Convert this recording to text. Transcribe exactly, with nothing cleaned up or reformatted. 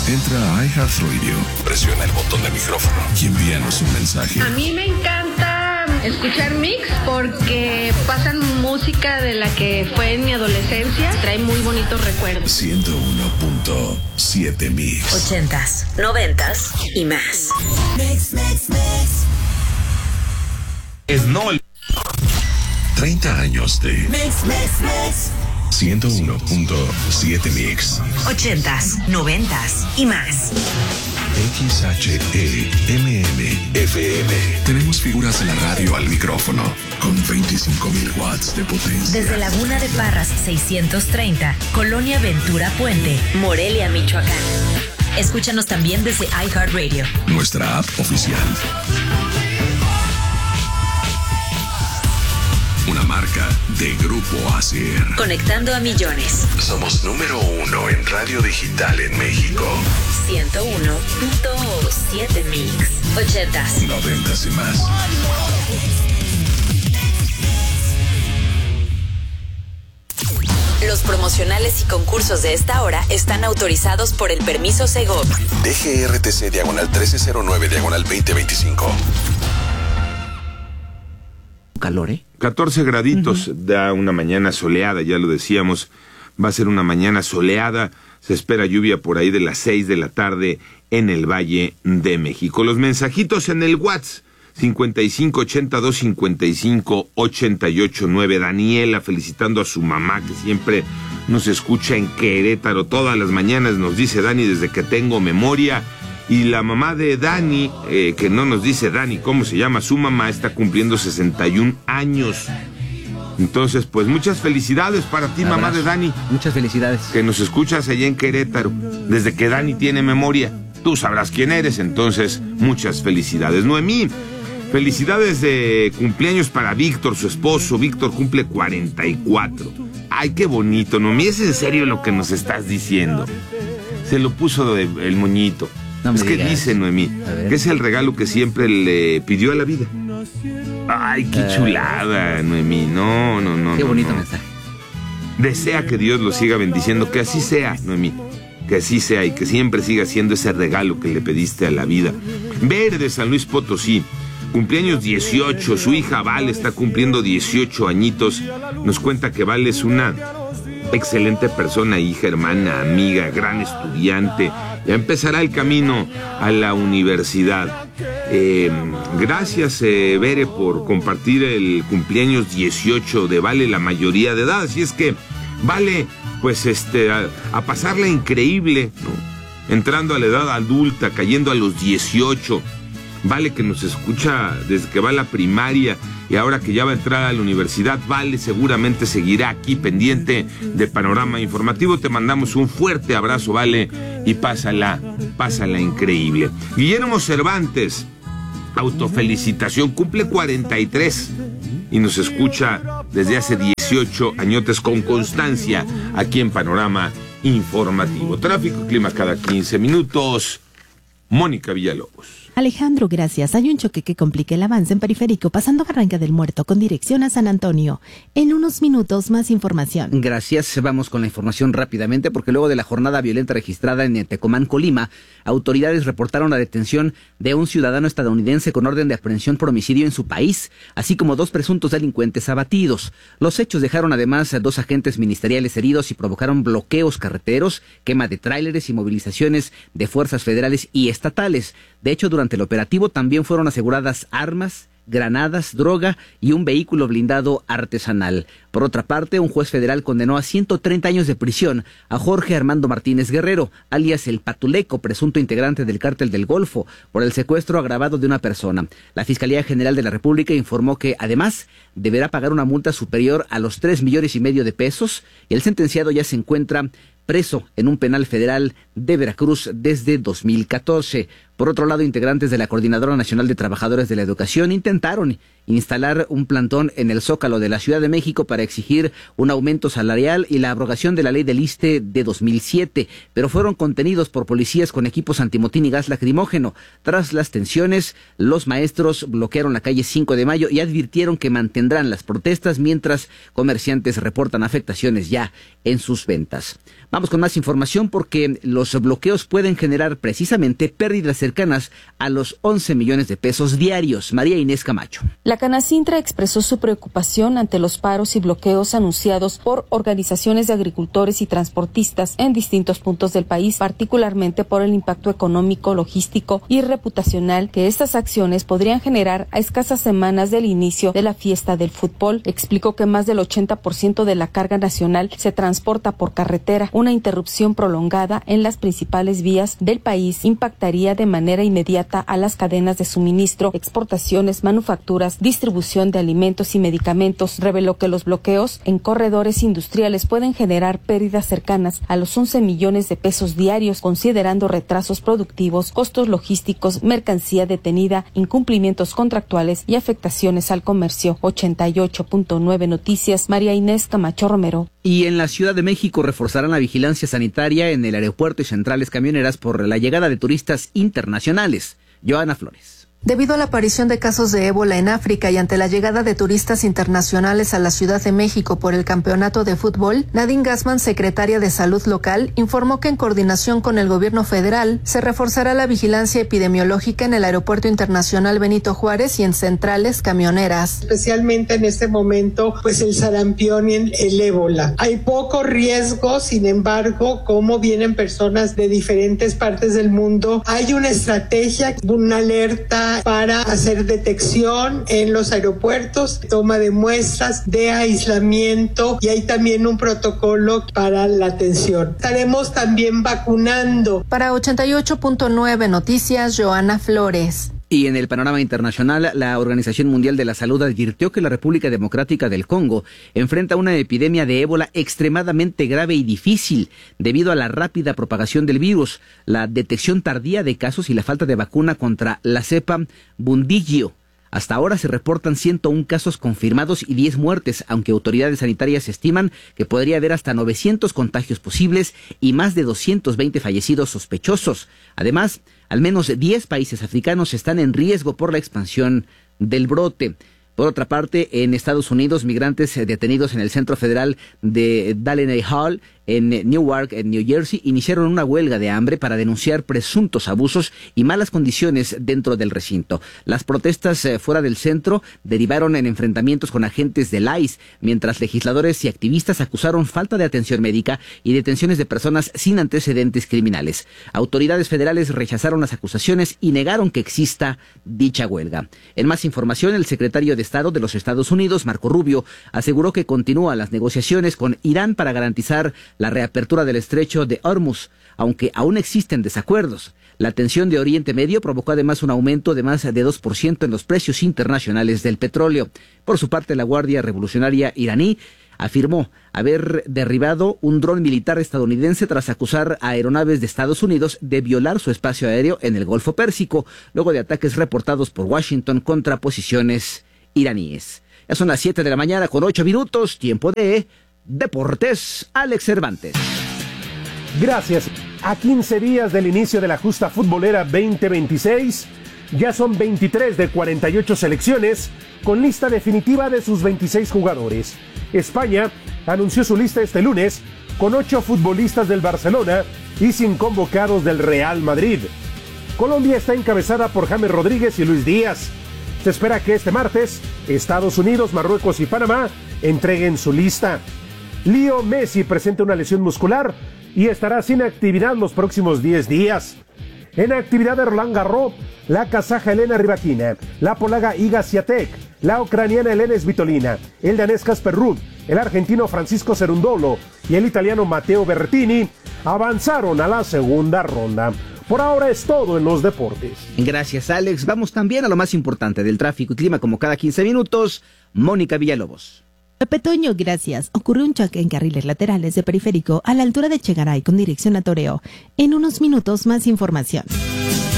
Entra a iHeartRadio, presiona el botón de micrófono y envíanos un mensaje. A mí me encanta escuchar Mix porque pasan música de la que fue en mi adolescencia. Trae muy bonitos recuerdos. ciento uno punto siete Mix. Ochentas, noventas y más. Mix, mix, mix. Es no el... treinta años de... Mix, mix, mix. ciento uno punto siete Mix. Ochentas, noventas y más. X H E M M F M. Tenemos figuras de la radio al micrófono con veinticinco mil watts de potencia. Desde Laguna de Parras seiscientos treinta, Colonia Ventura Puente, Morelia, Michoacán. Escúchanos también desde iHeartRadio, nuestra app oficial. Una marca de Grupo Acer. Conectando a millones. Somos número uno en radio digital en México. ciento uno punto siete Mix. Ochentas, Noventas y más. Los promocionales y concursos de esta hora están autorizados por el permiso Segov. D G R T C diagonal trece cero nueve diagonal veinte veinticinco. Calor, ¿eh? catorce graditos, uh-huh. Da una mañana soleada, ya lo decíamos, va a ser una mañana soleada, se espera lluvia por ahí de las seis de la tarde en el Valle de México. Los mensajitos en el WhatsApp, cincuenta y cinco ochenta y dos cincuenta y cinco ochenta y ocho nueve. Daniela felicitando a su mamá que siempre nos escucha en Querétaro todas las mañanas, nos dice Dani desde que tengo memoria. Y la mamá de Dani, eh, que no nos dice Dani cómo se llama su mamá, está cumpliendo sesenta y un años. Entonces, pues muchas felicidades para ti, Abrazo. Mamá de Dani. Muchas felicidades. Que nos escuchas allá en Querétaro, desde que Dani tiene memoria. Tú sabrás quién eres, entonces, muchas felicidades. Noemí, felicidades de cumpleaños para Víctor, su esposo. Víctor cumple cuarenta y cuatro. Ay, qué bonito, Noemí, ¿es en serio lo que nos estás diciendo? Se lo puso de, el moñito. No es que digas. Dice Noemí que es el regalo que siempre le pidió a la vida. Ay, qué chulada, Noemí. No, no, no. Qué bonito no. mensaje. Desea que Dios lo siga bendiciendo, que así sea, Noemí. Que así sea y que siempre siga siendo ese regalo que le pediste a la vida. Ver de San Luis Potosí, cumpleaños dieciocho, su hija Val está cumpliendo dieciocho añitos. Nos cuenta que Val es una excelente persona, hija, hermana, amiga, gran estudiante. Ya empezará el camino a la universidad. Eh, gracias, eh, Bere, por compartir el cumpleaños dieciocho de Vale, la mayoría de edad. Así es que, Vale, pues este, a, a pasarla increíble, ¿no? Entrando a la edad adulta, cayendo a los dieciocho. Vale, que nos escucha desde que va a la primaria y ahora que ya va a entrar a la universidad, Vale seguramente seguirá aquí pendiente de Panorama Informativo. Te mandamos un fuerte abrazo, Vale, y pásala, pásala increíble. Guillermo Cervantes, autofelicitación, cumple cuarenta y tres y nos escucha desde hace dieciocho añotes con constancia aquí en Panorama Informativo. Tráfico, clima cada quince minutos. Mónica Villalobos. Alejandro, gracias. Hay un choque que complica el avance en Periférico pasando Barranca del Muerto con dirección a San Antonio. En unos minutos más información. Gracias. Vamos con la información rápidamente porque luego de la jornada violenta registrada en Tecomán, Colima, autoridades reportaron la detención de un ciudadano estadounidense con orden de aprehensión por homicidio en su país, así como dos presuntos delincuentes abatidos. Los hechos dejaron además a dos agentes ministeriales heridos y provocaron bloqueos carreteros, quema de tráileres y movilizaciones de fuerzas federales y estatales. De hecho, durante el operativo también fueron aseguradas armas, granadas, droga y un vehículo blindado artesanal. Por otra parte, un juez federal condenó a ciento treinta años de prisión a Jorge Armando Martínez Guerrero, alias El Patuleco, presunto integrante del Cártel del Golfo, por el secuestro agravado de una persona. La Fiscalía General de la República informó que, además, deberá pagar una multa superior a los tres millones y medio de pesos y el sentenciado ya se encuentra preso en un penal federal de Veracruz desde dos mil catorce. Por otro lado, integrantes de la Coordinadora Nacional de Trabajadores de la Educación intentaron instalar un plantón en el Zócalo de la Ciudad de México para exigir un aumento salarial y la abrogación de la ley del ISSSTE de dos mil siete, pero fueron contenidos por policías con equipos antimotín y gas lacrimógeno. Tras las tensiones, los maestros bloquearon la calle cinco de mayo y advirtieron que mantendrán las protestas mientras comerciantes reportan afectaciones ya en sus ventas. Vamos con más información porque los bloqueos pueden generar precisamente pérdidas cercanas a los once millones de pesos diarios. María Inés Camacho. La Canacintra expresó su preocupación ante los paros y bloqueos anunciados por organizaciones de agricultores y transportistas en distintos puntos del país, particularmente por el impacto económico, logístico y reputacional que estas acciones podrían generar a escasas semanas del inicio de la fiesta del fútbol. Explicó que más del ochenta por ciento de la carga nacional se transporta por carretera. Una interrupción prolongada en las principales vías del país impactaría de manera inmediata a las cadenas de suministro, exportaciones, manufacturas, distribución de alimentos y medicamentos. Reveló que los bloqueos en corredores industriales pueden generar pérdidas cercanas a los once millones de pesos diarios, considerando retrasos productivos, costos logísticos, mercancía detenida, incumplimientos contractuales y afectaciones al comercio. ochenta y ocho punto nueve Noticias, María Inés Camacho Romero. Y en la Ciudad de México reforzarán la vigilancia sanitaria en el aeropuerto y centrales camioneras por la llegada de turistas internacionales. Joana Flores. Debido a la aparición de casos de ébola en África y ante la llegada de turistas internacionales a la Ciudad de México por el campeonato de fútbol, Nadine Gassman, secretaria de Salud local, informó que en coordinación con el gobierno federal se reforzará la vigilancia epidemiológica en el Aeropuerto Internacional Benito Juárez y en centrales camioneras. Especialmente en este momento, pues el sarampión y el ébola. Hay poco riesgo, sin embargo, como vienen personas de diferentes partes del mundo, hay una estrategia, una alerta para hacer detección en los aeropuertos, toma de muestras, de aislamiento, y hay también un protocolo para la atención. Estaremos también vacunando. Para ochenta y ocho punto nueve Noticias, Joana Flores. Y en el panorama internacional, la Organización Mundial de la Salud advirtió que la República Democrática del Congo enfrenta una epidemia de ébola extremadamente grave y difícil debido a la rápida propagación del virus, la detección tardía de casos y la falta de vacuna contra la cepa Bundibugyo. Hasta ahora se reportan ciento uno casos confirmados y diez muertes, aunque autoridades sanitarias estiman que podría haber hasta novecientos contagios posibles y más de doscientos veinte fallecidos sospechosos. Además, al menos diez países africanos están en riesgo por la expansión del brote. Por otra parte, en Estados Unidos, migrantes detenidos en el Centro Federal de Dalleney Hall, en Newark, en New Jersey, iniciaron una huelga de hambre para denunciar presuntos abusos y malas condiciones dentro del recinto. Las protestas eh, fuera del centro derivaron en enfrentamientos con agentes del I C E, mientras legisladores y activistas acusaron falta de atención médica y detenciones de personas sin antecedentes criminales. Autoridades federales rechazaron las acusaciones y negaron que exista dicha huelga. En más información, el secretario de Estado de los Estados Unidos, Marco Rubio, aseguró que continúan las negociaciones con Irán para garantizar la reapertura del estrecho de Hormuz, aunque aún existen desacuerdos. La tensión de Oriente Medio provocó además un aumento de más de dos por ciento en los precios internacionales del petróleo. Por su parte, la Guardia Revolucionaria iraní afirmó haber derribado un dron militar estadounidense tras acusar a aeronaves de Estados Unidos de violar su espacio aéreo en el Golfo Pérsico, luego de ataques reportados por Washington contra posiciones iraníes. Ya son las siete de la mañana con ocho minutos, tiempo de Deportes. Alex Cervantes. Gracias. A quince días del inicio de la justa futbolera veinte veintiséis, ya son veintitrés de cuarenta y ocho selecciones con lista definitiva de sus veintiséis jugadores. España anunció su lista este lunes con ocho futbolistas del Barcelona y sin convocados del Real Madrid. Colombia está encabezada por James Rodríguez y Luis Díaz. Se espera que este martes Estados Unidos, Marruecos y Panamá entreguen su lista. Leo Messi presenta una lesión muscular y estará sin actividad los próximos diez días. En actividad de Roland Garros, la kazaja Elena Rybakina, la polaca Iga Swiatek, la ucraniana Elena Svitolina, el danés Casper Ruud, el argentino Francisco Cerundolo y el italiano Matteo Berrettini avanzaron a la segunda ronda. Por ahora es todo en los deportes. Gracias, Alex. Vamos también a lo más importante del tráfico y clima, como cada quince minutos. Mónica Villalobos. Pepe Toño, gracias. Ocurrió un choque en carriles laterales de periférico a la altura de Chegaray con dirección a Toreo. En unos minutos más información.